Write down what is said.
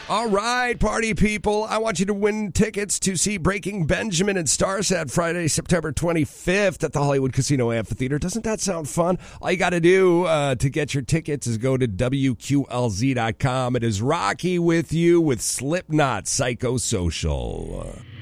All right, party people. I want you to win tickets to see Breaking Benjamin and Starset Friday, September 25th at the Hollywood Casino Amphitheater. Doesn't that sound fun? All you got to do to get your tickets is go to WQLZ.com. It is Rocky with you with Slipknot Psychosocial.